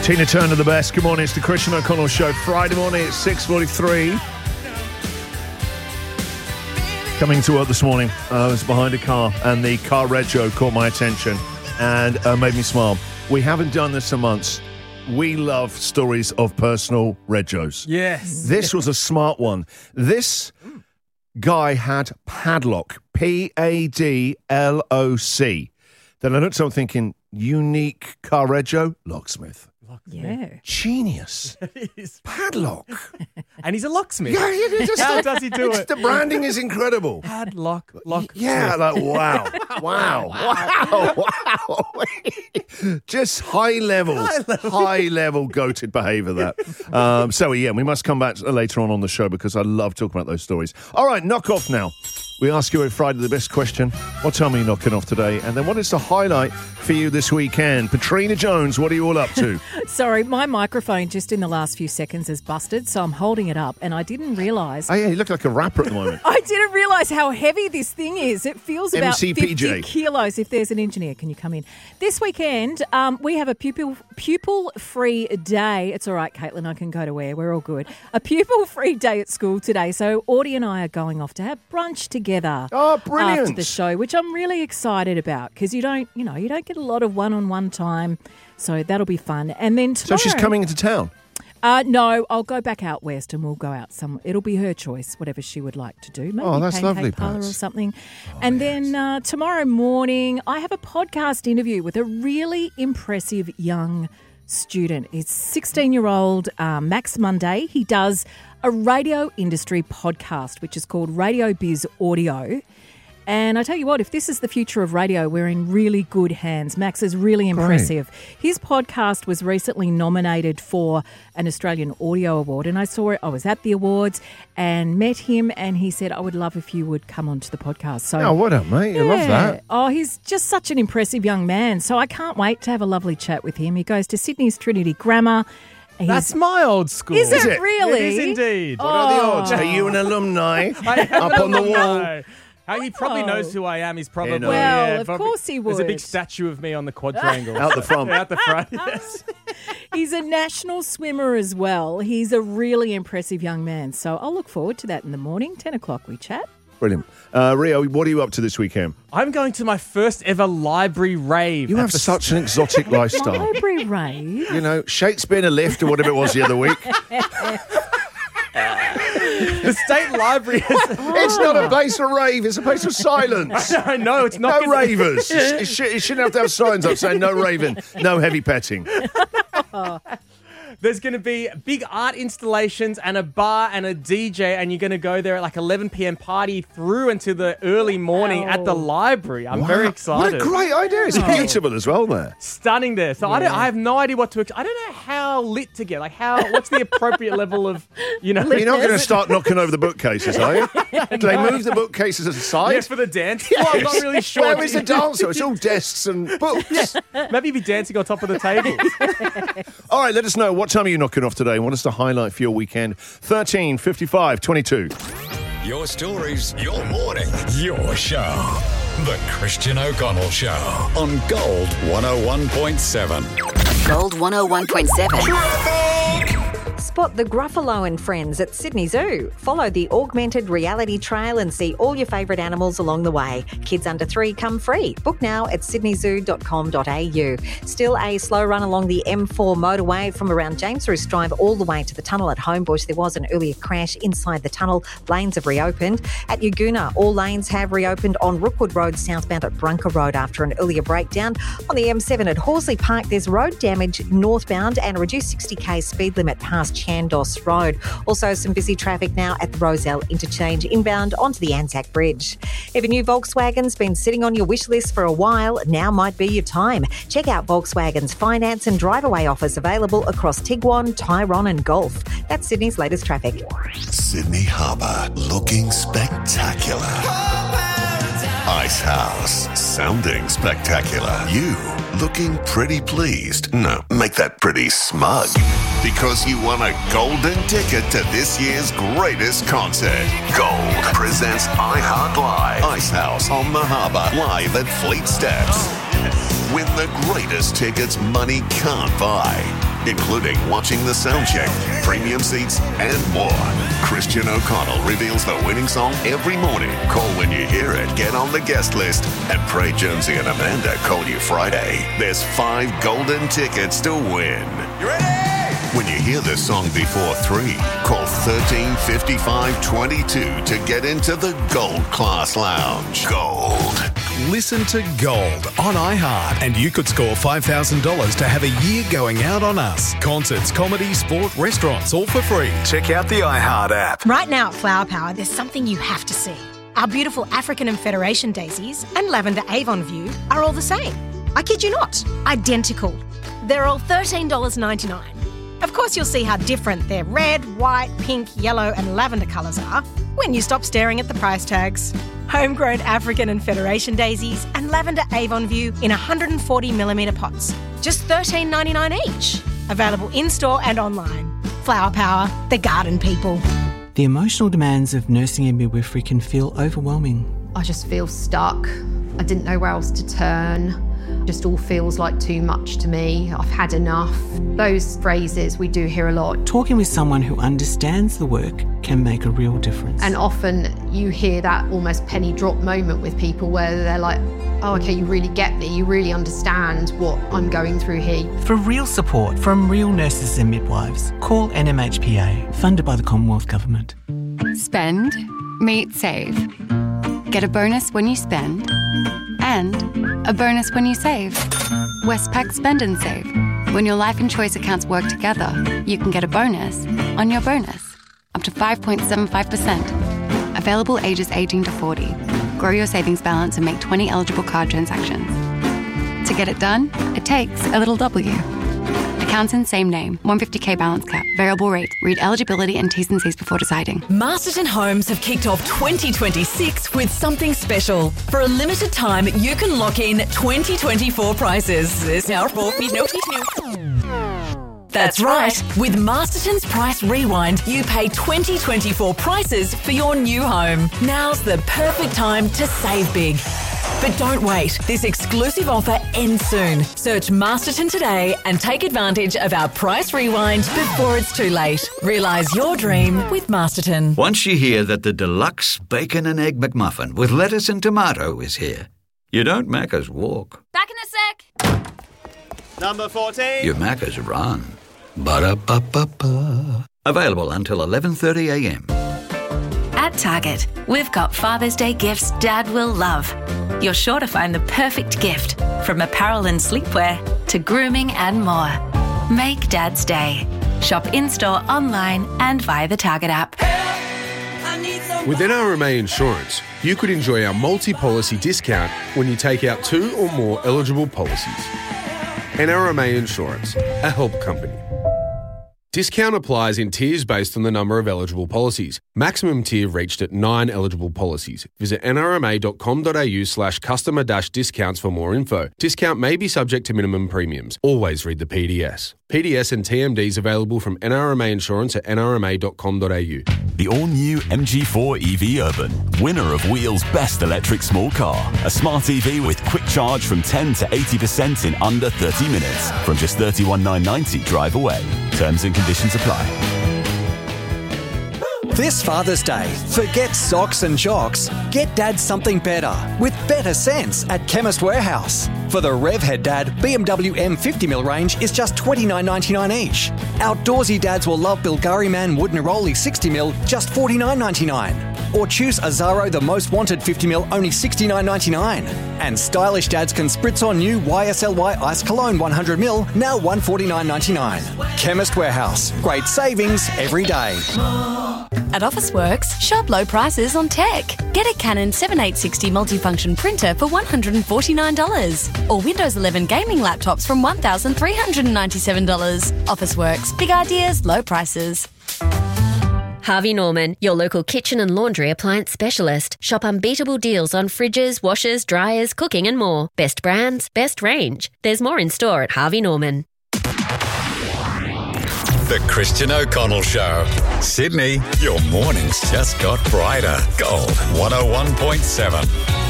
Tina Turner, the best. Good morning, it's the Christian O'Connell Show. Friday morning at 6:43. Coming to work this morning, I was behind a car and the car rego caught my attention and made me smile. We haven't done this in months. We love stories of personal regos. Yes. This was a smart one. This guy had Padlock, Padloc. Then I looked up thinking, unique car rego, locksmith. Yeah. Genius. It is. Padlock. And he's a locksmith. Yeah, just How does he do it? The branding is incredible. Padlock, lock. Yeah, like wow. Just high level goated behaviour that. So yeah, we must come back later on the show because I love talking about those stories. All right, knock off now. We ask you every Friday the best question. What time are you knocking off today? And then what is the highlight for you this weekend? Patrina Jones, what are you all up to? Sorry, my microphone just in the last few seconds is busted, so I'm holding it up, and I didn't realise. Oh yeah, you look like a rapper at the moment. I didn't realise how heavy this thing is. It feels about MCPJ. 50 kilos. If there's an engineer, can you come in? This weekend, we have a pupil-free day. It's all right, Caitlin, I can go to where. We're all good. A pupil-free day at school today. So Audie and I are going off to have brunch together. Oh, brilliant. After the show, which I'm really excited about because you don't get a lot of one-on-one time. So that'll be fun. And then tomorrow... So she's coming into town? No, I'll go back out west and we'll go out some. It'll be her choice, whatever she would like to do. Maybe that's lovely, parlour or Pats. something. And then tomorrow morning, I have a podcast interview with a really impressive young student. It's 16-year-old Max Monday. He does a radio industry podcast, which is called Radio Biz Audio. And I tell you what, if this is the future of radio, we're in really good hands. Max is really impressive. Great. His podcast was recently nominated for an Australian Audio Award, and I saw it. I was at the awards and met him, and he said, I would love if you would come onto the podcast. So, oh, what up, mate? I love that. Oh, he's just such an impressive young man. So I can't wait to have a lovely chat with him. He goes to Sydney's Trinity Grammar. That's my old school. Is it really? It is indeed. What are the odds? Are you an alumni up on the wall? He probably knows who I am. He's probably... Well, of course he would. There's a big statue of me on the quadrangle. Out the front. Out the front, yes. He's a national swimmer as well. He's a really impressive young man. So I'll look forward to that in the morning. 10 o'clock we chat. Brilliant. Rio, what are you up to this weekend? I'm going to my first ever library rave. You have such an exotic lifestyle. Library rave? You know, Shakespeare in a lift or whatever it was the other week. The State Library is... It's not a place for rave, it's a place for silence. I know, it's not... No ravers. You shouldn't have to have signs up saying no raving, no heavy petting. There's going to be big art installations and a bar and a DJ, and you're going to go there at like 11 p.m. party through into the early morning at the library. I'm very excited. What a great idea. It's beautiful as well there. Stunning there. So I have no idea what to expect. I don't know how lit to get. Like what's the appropriate level of, You're not going to start knocking over the bookcases, are you? Do they move the bookcases aside? Yeah, for the dance. Yes. Well, I'm not really sure. Where is the dancer? It's all desks and books. Yeah. Maybe be dancing on top of the tables. All right, let us know. What time are you knocking off today? And what is the highlight for your weekend? 13 55 22. Your stories, your morning, your show. The Christian O'Connell Show on Gold 101.7. Gold 101.7. Spot the Gruffalo and Friends at Sydney Zoo. Follow the augmented reality trail and see all your favourite animals along the way. Kids under 3 come free. Book now at sydneyzoo.com.au. Still a slow run along the M4 motorway from around James Roos Drive all the way to the tunnel at Homebush. There was an earlier crash inside the tunnel. Lanes have reopened. At Yagoona, all lanes have reopened on Rookwood Road southbound at Brunker Road after an earlier breakdown. On the M7 at Horsley Park, there's road damage northbound and a reduced 60k speed limit past Chandos Road. Also some busy traffic now at the Roselle interchange inbound onto the Anzac Bridge. If a new Volkswagen's been sitting on your wish list for a while, now might be your time. Check out Volkswagen's finance and drive-away offers available across Tiguan, Tyrone and Golf. That's Sydney's latest traffic. Sydney Harbour looking spectacular. Ice House sounding spectacular. You looking pretty pleased. No, make that pretty smug. Because you won a golden ticket to this year's greatest concert. Gold presents iHeart Live. Ice House on the Harbour, live at Fleet Steps. Win the greatest tickets money can't buy. including watching the sound check, premium seats, and more. Christian O'Connell reveals the winning song every morning. Call when you hear it, get on the guest list, and pray Jonesy and Amanda call you Friday. There's 5 golden tickets to win. You ready? When you hear this song before 3, call 135522 to get into the Gold Class Lounge. Gold. Listen to Gold on iHeart, and you could score $5,000 to have a year going out on us. Concerts, comedy, sport, restaurants, all for free. Check out the iHeart app. Right now at Flower Power, there's something you have to see. Our beautiful African and Federation daisies and lavender Avon View are all the same. I kid you not, identical. They're all $13.99. Of course, you'll see how different their red, white, pink, yellow and lavender colours are when you stop staring at the price tags. Homegrown African and Federation daisies and lavender Avon View in 140mm pots. Just $13.99 each. Available in-store and online. Flower Power, the garden people. The emotional demands of nursing and midwifery can feel overwhelming. I just feel stuck. I didn't know where else to turn. Just all feels like too much to me. I've had enough. Those phrases we do hear a lot. Talking with someone who understands the work can make a real difference. And often you hear that almost penny drop moment with people where they're like, oh, okay, you really get me. You really understand what I'm going through here. For real support from real nurses and midwives, call NMHPA, funded by the Commonwealth Government. Spend, meet, save. Get a bonus when you spend. And a bonus when you save. Westpac Spend and Save. When your life and choice accounts work together, you can get a bonus on your bonus. Up to 5.75%. Available ages 18 to 40. Grow your savings balance and make 20 eligible card transactions. To get it done, it takes a little W. Accounts in same name. 150k balance cap. Variable rate. Read eligibility and T's and C's before deciding. Masterton Homes have kicked off 2026 with something special. For a limited time, you can lock in 2024 prices. There's now That's right. With Masterton's Price Rewind, you pay 2024 prices for your new home. Now's the perfect time to save big. But don't wait. This exclusive offer ends soon. Search Masterton today and take advantage of our Price Rewind before it's too late. Realise your dream with Masterton. Once you hear that the deluxe bacon and egg McMuffin with lettuce and tomato is here, you don't Macca's walk. Back in a sec. Number 14. You Macca's run. Ba-da-ba-ba-ba. Available until 11:30 a.m. At Target, we've got Father's Day gifts Dad will love. You're sure to find the perfect gift, from apparel and sleepwear to grooming and more. Make Dad's day. Shop in-store, online and via the Target app. With NRMA Insurance, you could enjoy our multi-policy discount when you take out 2 or more eligible policies. NRMA Insurance, a help company. Discount applies in tiers based on the number of eligible policies. Maximum tier reached at 9 eligible policies. Visit nrma.com.au/customer-discounts for more info. Discount may be subject to minimum premiums. Always read the PDS. PDS and TMDs available from NRMA Insurance at nrma.com.au. The all-new MG4 EV Urban, winner of Wheel's Best Electric Small Car. A smart EV with quick charge from 10 to 80% in under 30 minutes. From just $31,990 drive away. Terms and conditions apply. This Father's Day, forget socks and jocks. Get Dad something better with better sense at Chemist Warehouse. For the Revhead Dad, BMW M50mm range is just $29.99 each. Outdoorsy dads will love Bulgari Man Wood Neroli 60mm, just $49.99. Or choose Azaro the Most Wanted 50mm, only $69.99. And stylish dads can spritz on new YSLY Ice Cologne 100ml, now $149.99. Chemist Warehouse, great savings every day. At Officeworks, shop low prices on tech. Get a Canon 7860 multifunction printer for $149. Or Windows 11 gaming laptops from $1,397. Officeworks, big ideas, low prices. Harvey Norman, your local kitchen and laundry appliance specialist. Shop unbeatable deals on fridges, washers, dryers, cooking and more. Best brands, best range. There's more in store at Harvey Norman. The Christian O'Connell Show. Sydney, your mornings just got brighter. Gold 101.7.